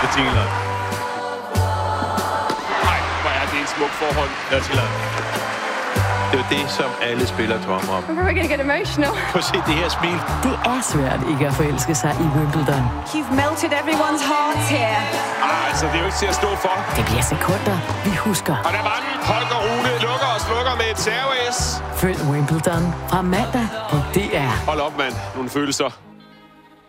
Betingelser. Nej, hvor er det en smuk forhold. Betingelser. Det er jo det, som alle spillere drømmer om. I'm probably gonna get emotional. Prøv at se det her smil. Det er svært ikke at forelske sig i Wimbledon. You've melted everyone's hearts here. Altså, det er jo ikke til at stå for. Det bliver sekunder, vi husker. Og der var den. Holger Rune lukker og slukker med et serveis. Følg Wimbledon fra mandag på DR. Hold op, mand. Nogle følelser.